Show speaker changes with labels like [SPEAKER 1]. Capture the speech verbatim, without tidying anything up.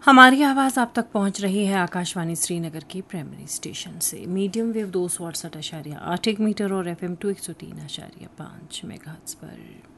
[SPEAKER 1] हमारी आवाज़ आप तक पहुंच रही है आकाशवाणी श्रीनगर की प्राइमरी स्टेशन से। मीडियम वेव दो सौ अड़सठ आशार्य आठ एक मीटर और एफ एम टू एक सौ तीन आशार्य पाँच मेगाहर्ट्ज़ पर।